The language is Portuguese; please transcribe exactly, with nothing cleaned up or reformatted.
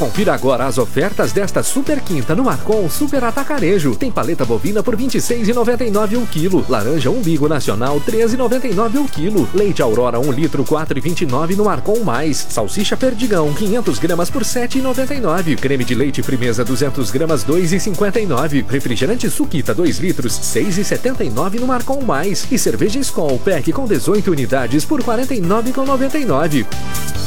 Confira agora as ofertas desta super quinta no Marcon Super Atacarejo. Tem paleta bovina por vinte e seis reais e noventa e nove centavos o quilo. Laranja umbigo nacional treze reais e noventa e nove centavos o quilo. Leite Aurora um litro quatro reais e vinte e nove centavos no Marcon Mais. Salsicha Perdigão quinhentas gramas por sete reais e noventa e nove centavos. Creme de leite Frimeza duzentas gramas dois reais e cinquenta e nove centavos. Refrigerante Suquita dois litros seis reais e setenta e nove centavos no Marcon Mais. E cerveja Skol Pack com dezoito unidades por quarenta e nove reais e noventa e nove centavos.